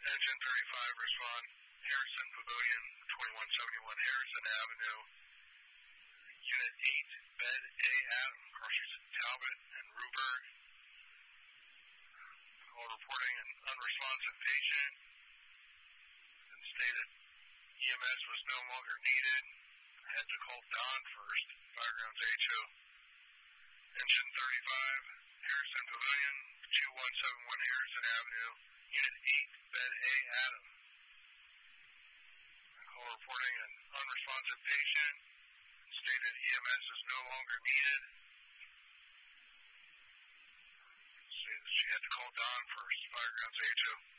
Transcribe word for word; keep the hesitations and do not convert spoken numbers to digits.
Engine thirty-five, respond. Harrison Pavilion, twenty-one seventy-one Harrison Avenue. Unit eight, Bed A Adam, crossers Talbot and Ruberg. Call reporting an unresponsive patient. And stated E M S was no longer needed. I had to call Don first, Firegrounds H O. Engine thirty-five, Harrison Pavilion, twenty-one seventy-one Harrison Avenue. Unit eight, Bed A Adam. Call reporting an unresponsive patient. Stated E M S is no longer needed. Stated she had to call Don first, Firegrounds H O.